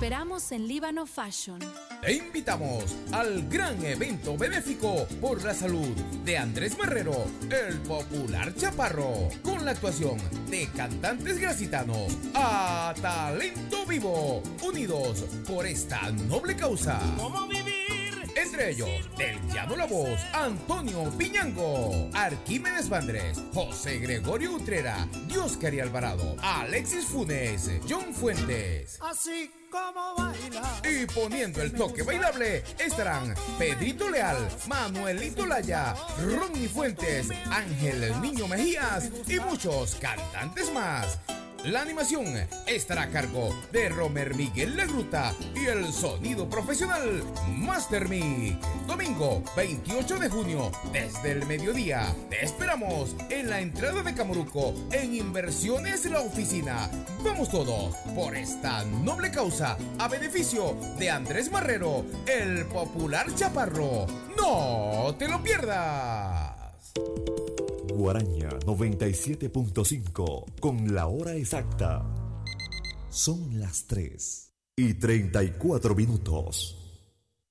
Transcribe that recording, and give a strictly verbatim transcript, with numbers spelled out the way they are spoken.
esperamos en Líbano Fashion. Te invitamos al gran evento benéfico por la salud de Andrés Marrero, el popular chaparro, con la actuación de cantantes gracitanos a talento vivo, unidos por esta noble causa. ¿Cómo vivir? Entre ellos, del Llano La Voz, Antonio Piñango, Arquímedes Vandres, José Gregorio Utrera, Dioscari Alvarado, Alexis Funes, John Fuentes. Así como baila. Y poniendo el toque bailable estarán Pedrito Leal, Manuelito Laya, Ronnie Fuentes, Ángel el Niño Mejías y muchos cantantes más. La animación estará a cargo de Romer Miguel Legruta y el sonido profesional Master Mic. Domingo veintiocho de junio, desde el mediodía. Te esperamos en la entrada de Camoruco, en Inversiones La Oficina. Vamos todos por esta noble causa a beneficio de Andrés Marrero, el popular chaparro. ¡No te lo pierdas! Guaraña noventa y siete punto cinco con la hora exacta. Son las tres y treinta y cuatro minutos.